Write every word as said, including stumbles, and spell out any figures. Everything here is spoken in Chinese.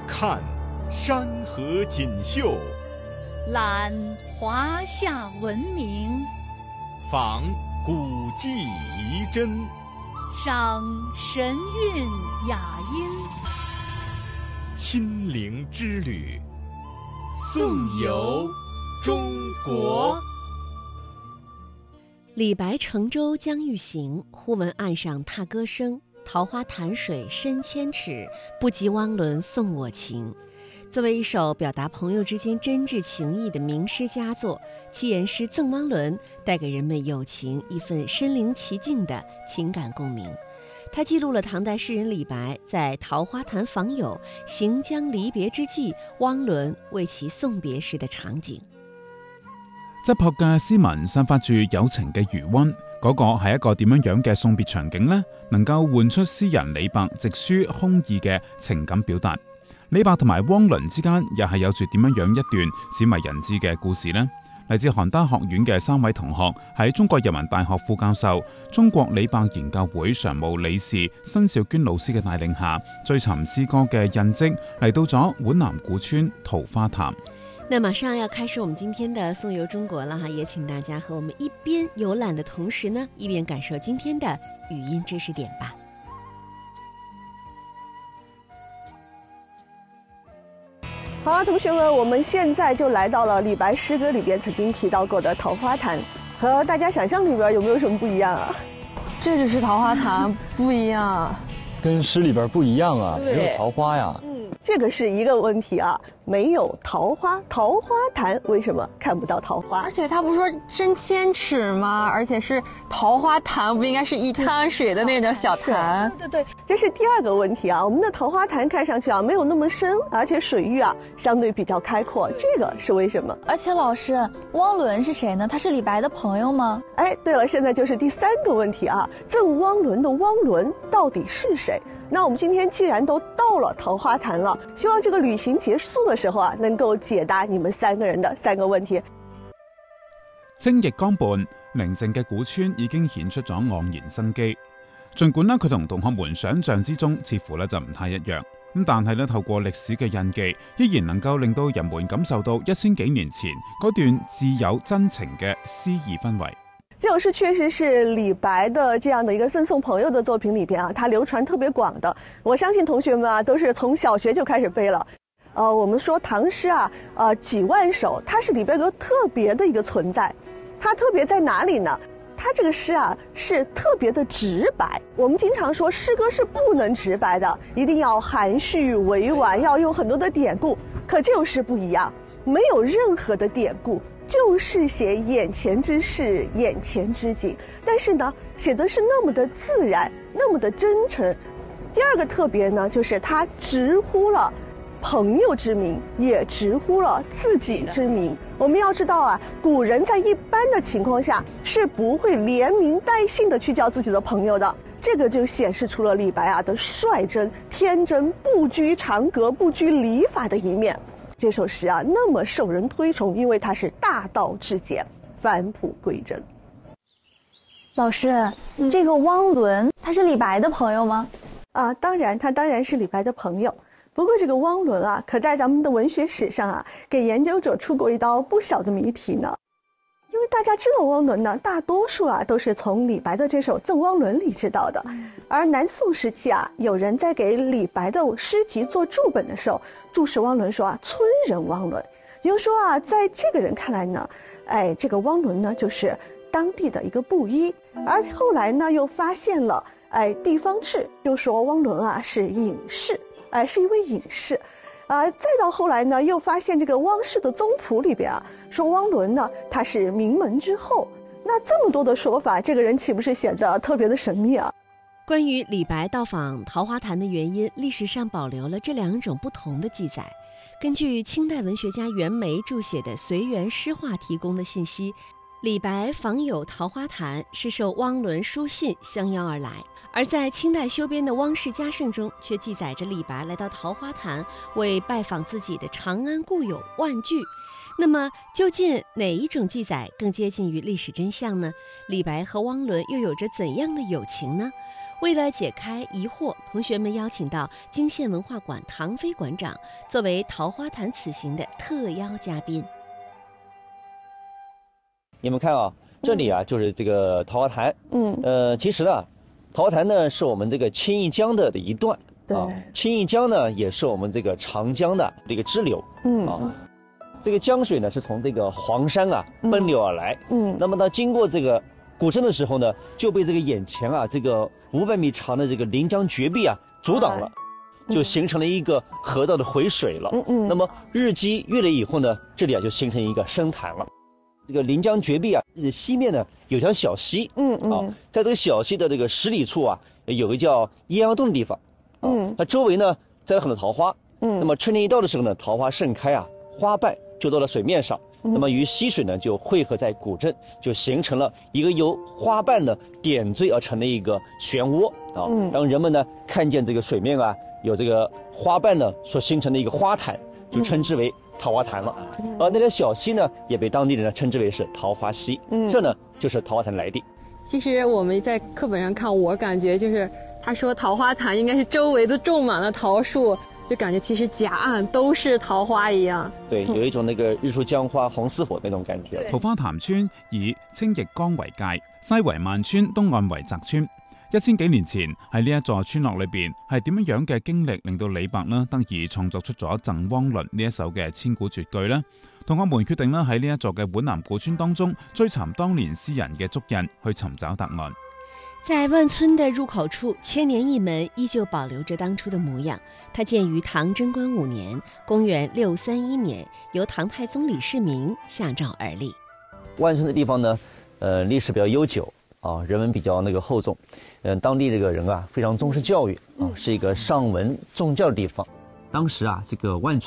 看山河锦绣， 览华夏文明， 访古迹遗珍， 赏神韵雅音。 亲临之旅，颂游中国。 李白乘舟将欲行，忽闻岸上踏歌声。桃花潭水深千尺，不及汪伦送我情。作为一首表达朋友之间真挚情谊的名诗佳作，七言诗《赠汪伦》带给人们友情一份身临其境的情感共鸣。它记录了唐代诗人李白在桃花潭访友、行将離別之際，汪倫為其送別時的場景。 質樸嘅詩文散發住友情嘅餘溫，嗰、那個係一個點樣樣嘅送別場景呢？能夠喚出詩人李白直抒胸臆嘅情感表達。李白同埋汪倫之間又係有住點樣樣一段鮮為人知嘅故事呢？嚟自邯鄲學院嘅三位同學喺中國人民大學副教授、中國李白研究會常務理事申兆娟老師嘅帶領下，追尋詩歌嘅印跡，嚟到咗皖南古村桃花潭。 那馬上要開始我們今天的頌遊中國了哈，也請大家和我們一邊遊覽的同時呢，一邊感受今天的語音知識點吧。 好啊，同學們，我們現在就來到了李白詩歌裏邊曾經提到過的桃花潭，和大家想象裏邊有沒有什麼不一樣啊？ 這就是桃花潭，不一樣， 跟詩裏邊不一樣啊，沒有桃花呀。 嗯，這個是一個問題啊，沒有桃花，桃花潭為什麼看不到桃花？ 而且他不說深千尺嗎？而且是桃花潭，不應該是一灘水的那種小潭？ 對對對，這是第二個問題啊。我們的桃花潭看上去啊沒有那麼深，而且水域啊相對比較開闊，這個是為什麼？ 而且老師，汪倫是誰呢？他是李白的朋友嗎？ 哎，對了，現在就是第三個問題啊，贈汪倫的汪倫到底是誰？那我們今天既然都到了桃花潭了，希望這個旅行結束的時候啊，能夠解答你們三個人的三個問題。 清逸江畔，寧靜嘅古村已經顯出咗盎然生機。儘管呢佢同同學們想象之中似乎呢就唔太一樣，咁但係呢透過歷史嘅印記，依然能夠令到人們感受到一千幾年前嗰段自有真情嘅詩意氛圍。 這首詩確實是李白的這樣的一個贈送朋友的作品裏邊啊，它流傳特別廣的。我相信同學們啊，都是從小學就開始背了。呃，我們說唐詩啊，呃，幾萬首，它是裡邊有個特別的一個存在。它特別在哪裡呢？它這個詩啊，是特別的直白。我們經常說詩歌是不能直白的，一定要含蓄委婉，要用很多的典故。可這首詩不一樣，沒有任何的典故。就是寫眼前之事，眼前之景，但是呢，寫的是那麼的自然，那麼的真誠。第二個特別呢，就是他直呼了朋友之名，也直呼了自己之名。我們要知道啊，古人在一般的情況下是不會連名帶姓的去叫自己的朋友的。這個就顯示出了李白啊的率真、天真、不拘長格、不拘禮法的一面。這首詩啊，那麼受人推崇，因為它是大道至簡，返璞歸真。 老師，嗯、這個汪倫他是李白的朋友嗎？ 啊，當然，他當然是李白的朋友。不過這個汪倫啊，可在咱們的文學史上啊，給研究者出過一道不小的謎題呢。因為大家知道汪倫呢，大多數啊都是從李白的這首《贈汪倫》裡知道的。而南宋時期啊，有人在給李白的詩集做注本的時候，注釋汪倫說啊，村人汪倫。也就是說啊，在這個人看來呢，哎，這個汪倫呢就是當地的一個布衣。而後來呢，又發現了哎地方志，又說汪倫啊是隱士，哎是一位隱士。啊，再到後來呢，又發現這個汪氏的宗譜裡邊啊，說汪倫呢他是名門之後。那這麼多的說法，這個人豈不是顯得特別的神秘啊？ 關於李白到訪桃花潭的原因，歷史上保留了這兩種不同的記載。根據清代文學家袁枚著寫的《隨園詩話》提供的信息，李白訪友桃花潭是受汪倫書信相邀而來。而在清代修編的《汪氏家聖》中，卻記載着李白來到桃花潭為拜訪自己的長安故友萬句。那麼，究竟哪一種記載更接近於歷史真相呢？李白和汪倫又有着怎樣的友情呢？ 为了解开疑惑，同学们邀请到泾县文化馆唐飞馆长作为桃花潭此行的特邀嘉宾。 你们看啊，这里啊就是这个桃花潭。嗯，呃，其实啊，桃花潭呢是我们这个青弋江的的一段。对，啊、青弋江呢也是我们这个长江的这个支流。嗯啊，这个江水呢是从这个黄山啊奔流而来。嗯，那么它经过这个古镇的时候呢，就被这个眼前啊这个五百米长的这个临江绝壁啊阻挡了，就形成了一个河道的回水了。嗯嗯。那么日积月累以后呢，这里啊就形成一个深潭了。这个临江绝壁啊，西面呢有条小溪。嗯嗯。啊，在这个小溪的这个十里处啊，有个叫鸳鸯洞的地方。嗯。它周围呢栽了很多桃花。嗯。那么春天一到的时候呢，桃花盛开啊，花瓣就到了水面上。那么与溪水呢就汇合在古镇，就形成了一个由花瓣呢点缀而成的一个漩涡啊。嗯、当人们呢看见这个水面啊有这个花瓣呢所形成的一个花潭，就称之为桃花潭了。嗯、而那条小溪呢也被当地人呢称之为是桃花溪。嗯、这呢就是桃花潭来地。 其实我们在课本上看，我感觉就是他说桃花潭应该是周围都种满了桃树。就感觉其实甲岸都是桃花一樣， 對，有一種那個日出江花紅似火那種感覺。 桃花潭村以青弋江為界，西為萬村，東岸為澤村。一千幾年前喺呢一座村落裏邊，係點樣樣嘅經歷令到李白呢得以創作出咗《贈汪倫》呢一首嘅千古絕句呢？同學們決定呢喺呢一座嘅皖南古村當中追尋當年詩人嘅足印，去尋找答案。 在萬村的入口處，千年一門依舊保留着當初的模樣。它建於唐貞觀五年，公元六三一年，由唐太宗李世民下詔而立。 萬村的地方呢，呃，歷史比較悠久啊，人文比較那個厚重，嗯、呃，當地這個人啊非常重視教育啊，是一個尚文重教的地方。當時啊，這個萬村